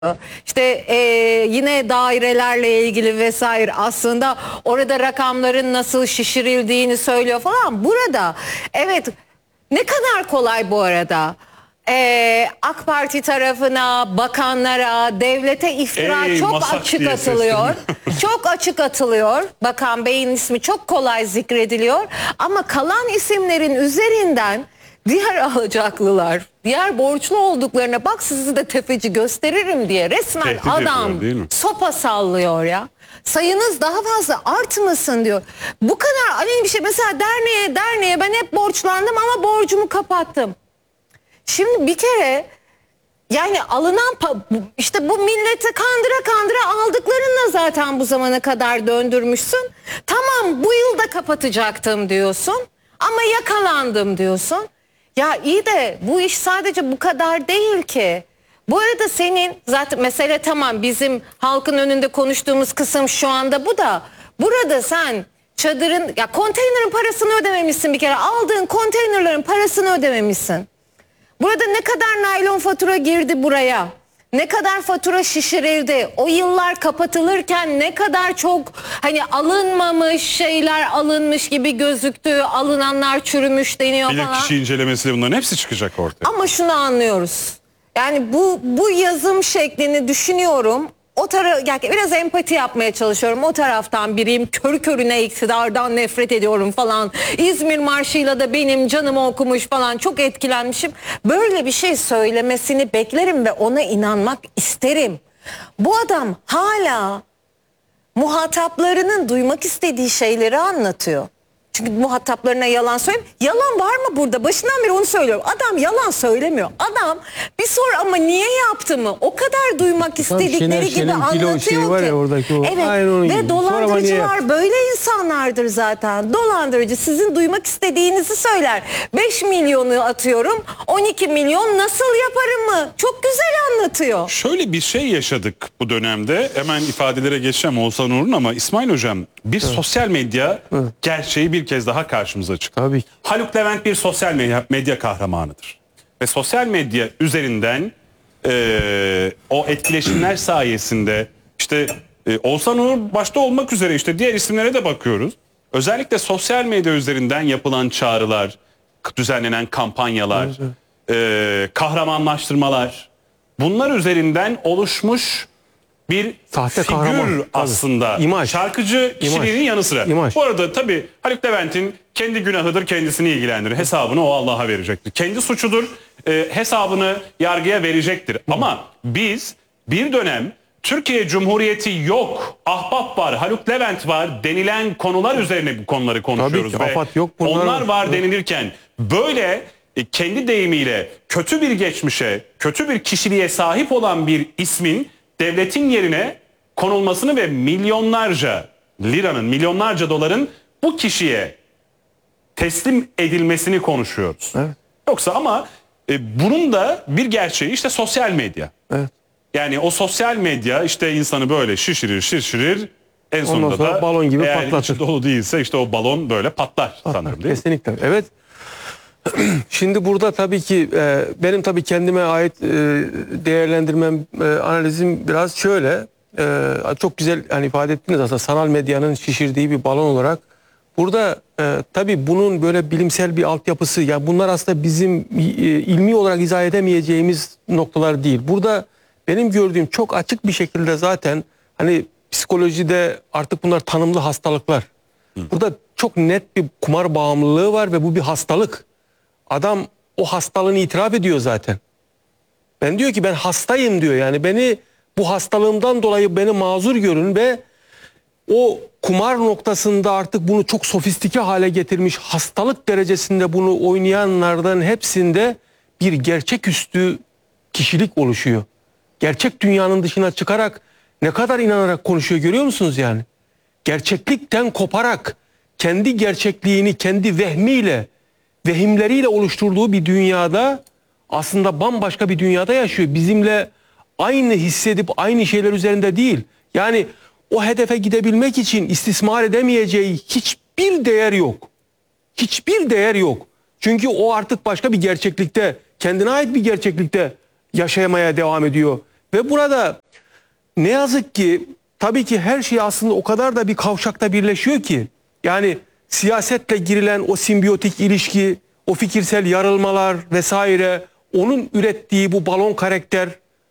İşte yine dairelerle ilgili vesaire, aslında orada rakamların nasıl şişirildiğini söylüyor falan. Burada evet, ne kadar kolay bu arada. AK Parti tarafına, bakanlara, devlete iftira çok açık atılıyor. Çok açık atılıyor. Bakan Bey'in ismi çok kolay zikrediliyor. Ama kalan isimlerin üzerinden diğer alacaklılar, diğer borçlu olduklarına, bak sizi de tefeci gösteririm diye resmen tehdit adam ediyor, sopa sallıyor ya. Sayınız daha fazla artmasın diyor. Bu kadar aleni bir şey. Mesela derneğe ben hep borçlandım ama borcumu kapattım. Şimdi bir kere yani alınan işte bu milleti kandıra aldıklarınla zaten bu zamana kadar döndürmüşsün. Tamam, bu yıl da kapatacaktım diyorsun ama yakalandım diyorsun. Ya iyi de bu iş sadece bu kadar değil ki. Bu arada senin zaten mesele tamam, bizim halkın önünde konuştuğumuz kısım şu anda bu da. Burada sen çadırın, ya konteynerin parasını ödememişsin bir kere. Aldığın konteynerlerin parasını ödememişsin. Burada ne kadar naylon fatura girdi buraya? Ne kadar fatura şişirildi? O yıllar kapatılırken ne kadar çok hani alınmamış şeyler alınmış gibi gözüktü. Alınanlar çürümüş deniyor falan. Bilirkişi incelemesiyle bunların hepsi çıkacak ortaya. Ama şunu anlıyoruz. Yani bu yazım şeklini düşünüyorum. O yani biraz empati yapmaya çalışıyorum. O taraftan biriyim. Körü körüne iktidardan nefret ediyorum falan. İzmir Marşı'yla da benim canımı okumuş falan. Çok etkilenmişim. Böyle bir şey söylemesini beklerim ve ona inanmak isterim. Bu adam hala muhataplarının duymak istediği şeyleri anlatıyor. Çünkü muhataplarına yalan söylemiyor. Yalan var mı burada? Başından beri onu söylüyorum. Adam yalan söylemiyor. Adam bir sor ama niye yaptı mı? O kadar duymak istedikleri gibi anlatıyor ki. Var ya oradaki o. Evet, ve dolandırıcılar böyle insanlardır zaten. Dolandırıcı sizin duymak istediğinizi söyler. 5 milyonu atıyorum, 12 milyon nasıl yaparım mı? Çok güzel anlatıyor. Şöyle bir şey yaşadık bu dönemde. Hemen ifadelere geçeceğim Oğuzhan Uğur'un ama İsmail Hocam, bir sosyal medya gerçeği bir kez daha karşımıza çıktı. Tabii. Haluk Levent bir sosyal medya kahramanıdır. Ve sosyal medya üzerinden o etkileşimler sayesinde işte Oğuzhan Uğur başta olmak üzere işte diğer isimlere de bakıyoruz. Özellikle sosyal medya üzerinden yapılan çağrılar, düzenlenen kampanyalar, kahramanlaştırmalar, bunlar üzerinden oluşmuş bir sahte figür kahraman, aslında. İmaj. Şarkıcı kişiliğinin yanı sıra. İmaj. Bu arada tabii Haluk Levent'in kendi günahıdır, kendisini ilgilendirir. Hesabını o Allah'a verecektir. Kendi suçudur, hesabını yargıya verecektir. Ama biz bir dönem Türkiye Cumhuriyeti yok, ahbap var, Haluk Levent var denilen konular üzerine bu konuları konuşuyoruz. Tabii ki, AFAD yok, onlar var denilirken böyle kendi deyimiyle kötü bir geçmişe, kötü bir kişiliğe sahip olan bir ismin devletin yerine konulmasını ve milyonlarca liranın, milyonlarca doların bu kişiye teslim edilmesini konuşuyoruz. Evet. Yoksa ama bunun da bir gerçeği işte sosyal medya. Evet. Yani o sosyal medya işte insanı böyle şişirir. En sonunda da balon gibi eğer patlatır. içi dolu değilse işte o balon böyle patlar sanırım, değil mi? Kesinlikle. Evet. Şimdi burada tabii ki benim tabii kendime ait değerlendirmem, analizim biraz şöyle. Çok güzel hani ifade ettiniz aslında, sanal medyanın şişirdiği bir balon olarak. Burada tabii bunun böyle bilimsel bir altyapısı, ya bunlar aslında bizim ilmi olarak izah edemeyeceğimiz noktalar değil. Burada benim gördüğüm çok açık bir şekilde zaten hani psikolojide artık bunlar tanımlı hastalıklar. Burada çok net bir kumar bağımlılığı var ve bu bir hastalık. Adam o hastalığını itiraf ediyor zaten. Ben diyor ki ben hastayım diyor. Yani beni bu hastalığımdan dolayı beni mazur görün ve o kumar noktasında artık bunu çok sofistike hale getirmiş, hastalık derecesinde bunu oynayanlardan hepsinde bir gerçeküstü kişilik oluşuyor. Gerçek dünyanın dışına çıkarak ne kadar inanarak konuşuyor, görüyor musunuz yani? Gerçeklikten koparak kendi gerçekliğini kendi vehimleriyle oluşturduğu bir dünyada, aslında bambaşka bir dünyada yaşıyor. Bizimle aynı hissedip aynı şeyler üzerinde değil. Yani o hedefe gidebilmek için istismar edemeyeceği hiçbir değer yok. Hiçbir değer yok. Çünkü o artık başka bir gerçeklikte, kendine ait bir gerçeklikte yaşamaya devam ediyor. Ve burada ne yazık ki tabii ki her şey aslında o kadar da bir kavşakta birleşiyor ki. Yani siyasetle girilen o simbiyotik ilişki, o fikirsel yarılmalar vesaire, onun ürettiği bu balon karakter,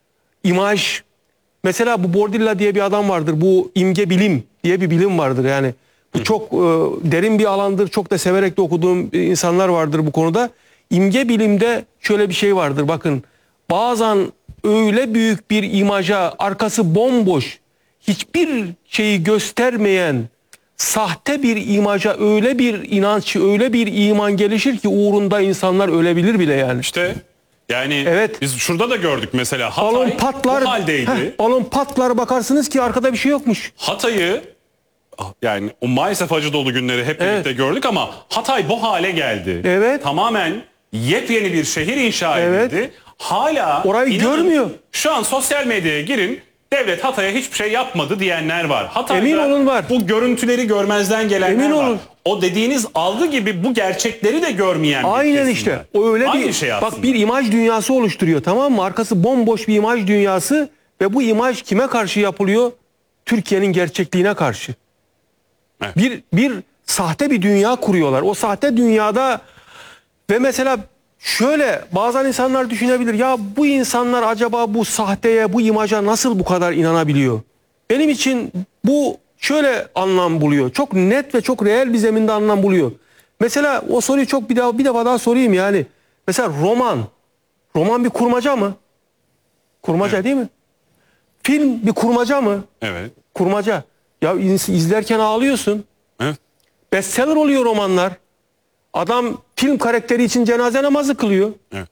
imaj. Mesela bu Bourdilla diye bir adam vardır. Bu imge bilim diye bir bilim vardır. Yani bu çok derin bir alandır. Çok da severek de okuduğum insanlar vardır bu konuda. İmge bilimde şöyle bir şey vardır. Bakın, bazen öyle büyük bir imaja, arkası bomboş, hiçbir şeyi göstermeyen sahte bir imaja öyle bir inanç, öyle bir iman gelişir ki uğrunda insanlar ölebilir bile yani. İşte yani Evet. biz şurada da gördük mesela Hatay Balon patlar, bu haldeydi. balon patlar, bakarsınız ki arkada bir şey yokmuş. Hatay'ı yani o maalesef acı dolu günleri hep birlikte gördük ama Hatay bu hale geldi. Evet. Tamamen yepyeni bir şehir inşa Evet. edildi. Hala Orayı inanın, görmüyor. Şu an sosyal medyaya girin. Devlet Hatay'a hiçbir şey yapmadı diyenler var. Hatay'da Emin olun var. bu görüntüleri görmezden gelenler Emin var. olun. O dediğiniz algı gibi bu gerçekleri de görmeyen bir Aynen kesim işte. var. O öyle Aynı bir şey aslında. bak, bir imaj dünyası oluşturuyor, tamam mı? Arkası bomboş bir imaj dünyası ve bu imaj kime karşı yapılıyor? Türkiye'nin gerçekliğine karşı. Evet. Bir sahte bir dünya kuruyorlar. O sahte dünyada ve mesela şöyle bazen insanlar düşünebilir. Ya bu insanlar acaba bu sahteye, bu imaja nasıl bu kadar inanabiliyor? Benim için bu şöyle anlam buluyor. Çok net ve çok reel bir zeminde anlam buluyor. Mesela o soruyu çok bir defa daha sorayım yani. Mesela roman bir kurmaca mı? Kurmaca Evet. değil mi? Film bir kurmaca mı? Evet. Kurmaca. Ya izlerken ağlıyorsun. Evet. Bestseller oluyor romanlar. Adam film karakteri için cenaze namazı kılıyor. Evet.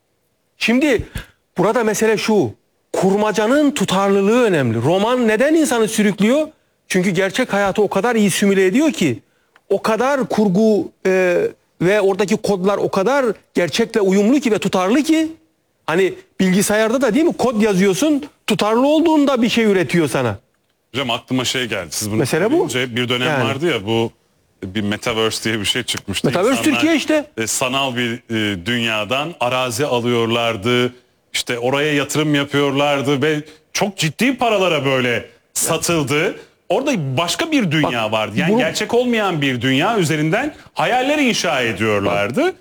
Şimdi burada mesele şu. Kurmacanın tutarlılığı önemli. Roman neden insanı sürüklüyor? Çünkü gerçek hayatı o kadar iyi simüle ediyor ki, o kadar kurgu ve oradaki kodlar o kadar gerçekle uyumlu ki ve tutarlı ki, hani bilgisayarda da değil mi, kod yazıyorsun, tutarlı olduğunda bir şey üretiyor sana. Hocam aklıma şey geldi. Siz bunu Mesele bu. söyleyince bir dönem Yani. vardı ya, bu bir Metaverse diye bir şey çıkmıştı. Metaverse İnsanlar, Türkiye işte. Sanal bir dünyadan arazi alıyorlardı. İşte oraya yatırım yapıyorlardı ve çok ciddi paralara böyle satıldı. Orada başka bir dünya vardı. Yani bu- gerçek olmayan bir dünya üzerinden hayaller inşa ediyorlardı.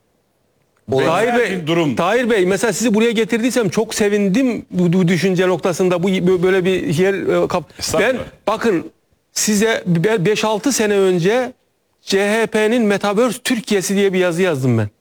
Tahir Bey, bir durum. Tahir Bey, mesela sizi buraya getirdiysem çok sevindim bu düşünce noktasında, bu böyle bir yer ben Estağfurullah. bakın size 5-6 sene önce CHP'nin Metaverse Türkiye'si diye bir yazı yazdım ben.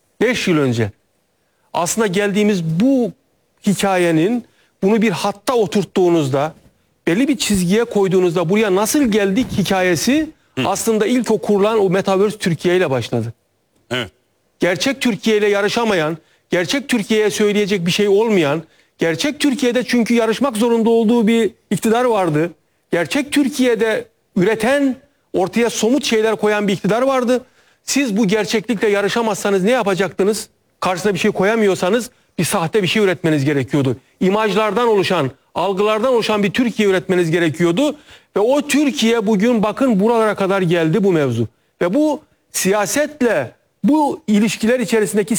5 yıl önce. Aslında geldiğimiz bu hikayenin, bunu bir hatta oturttuğunuzda, belli bir çizgiye koyduğunuzda buraya nasıl geldik hikayesi aslında ilk o kurulan o Metaverse Türkiye ile başladı. Evet. Gerçek Türkiye ile yarışamayan, gerçek Türkiye'ye söyleyecek bir şey olmayan, gerçek Türkiye'de çünkü yarışmak zorunda olduğu bir iktidar vardı. Gerçek Türkiye'de üreten, ortaya somut şeyler koyan bir iktidar vardı. Siz bu gerçeklikle yarışamazsanız ne yapacaktınız? Karşısına bir şey koyamıyorsanız bir sahte bir şey üretmeniz gerekiyordu. İmajlardan oluşan, algılardan oluşan bir Türkiye üretmeniz gerekiyordu. Ve o Türkiye bugün bakın buralara kadar geldi bu mevzu. Ve bu siyasetle, bu ilişkiler içerisindeki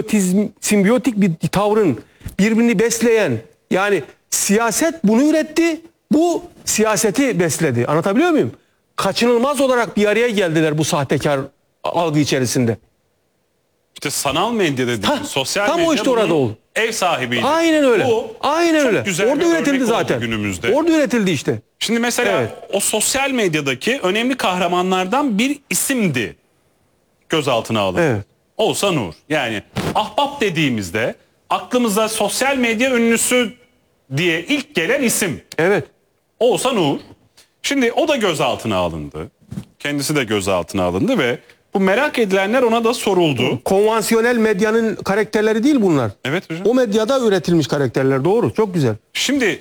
simbiyotik bir tavrın birbirini besleyen, yani siyaset bunu üretti, bu siyaseti besledi. Anlatabiliyor muyum? Kaçınılmaz olarak bir araya geldiler bu sahtekar algı içerisinde. İşte sanal medya dediğimiz sosyal tam o medya işte orada bunun oldu. ev sahibiydi. Aynen öyle. Bu Aynen çok öyle. güzel Orada bir örnek üretildi oldu zaten. günümüzde. Orada üretildi işte. Şimdi mesela Evet. o sosyal medyadaki önemli kahramanlardan bir isimdi gözaltına alındı. Evet. Oğuzhan Uğur. Yani ahbap dediğimizde aklımıza sosyal medya ünlüsü diye ilk gelen isim Evet. Oğuzhan Uğur. Şimdi o da gözaltına alındı. Kendisi de gözaltına alındı ve bu merak edilenler ona da soruldu. Konvansiyonel medyanın karakterleri değil bunlar. Evet hocam. O medyada üretilmiş karakterler, doğru. Çok güzel. Şimdi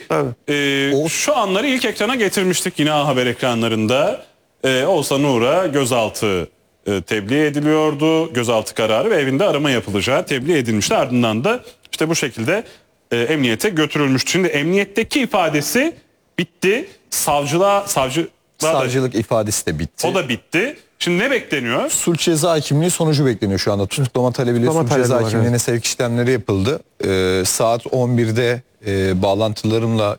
Evet. şu anları ilk ekrana getirmiştik yine haber ekranlarında. Oğuzhan Uğur'a gözaltı tebliğ ediliyordu. Gözaltı kararı ve evinde arama yapılacağı tebliğ edilmişti. Ardından da işte bu şekilde emniyete götürülmüştü. Şimdi emniyetteki ifadesi bitti. Savcılık ifadesi de bitti. O da bitti. Şimdi ne bekleniyor? Suç ceza hakimliği sonucu bekleniyor şu anda. Tutuklama talebiyle Tutuklama suç ceza talebi var, hakimliğine sevk işlemleri yapıldı. Saat 11'de bağlantılarımla